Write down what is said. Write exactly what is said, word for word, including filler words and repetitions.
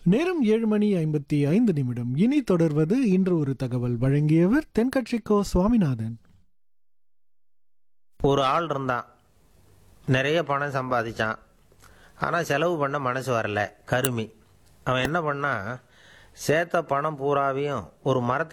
நேரம் ஏழு மணி ஐம்பத்தி ஐந்து நிமிடம். இனி தொடர்வது இன்று ஒரு தகவல். வழங்கியவர் தென்கட்சிக்கோ சுவாமிநாதன். ஒரு ஆள் இருந்தான், நிறைய பணம் சம்பாதிச்சான். ஆனால் செலவு பண்ண மனசு வரல, கருமி. அவன் என்ன பண்ணான், சேர்த்த பணம் பூராவையும் ஒரு மரத்தை